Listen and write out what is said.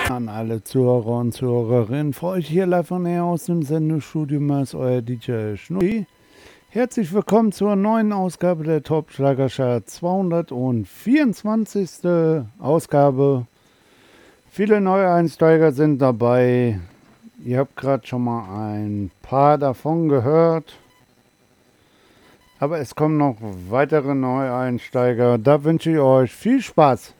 An alle Zuhörer und Zuhörerinnen, für euch hier live von näher aus dem Sendestudio ist euer DJ Schnurri. Herzlich willkommen zur neuen Ausgabe der Top Schlagerchart, 224. Ausgabe. Viele neue Einsteiger sind dabei. Ihr habt gerade schon mal ein paar davon gehört. Aber es kommen noch weitere Neueinsteiger. Da wünsche ich euch viel Spaß.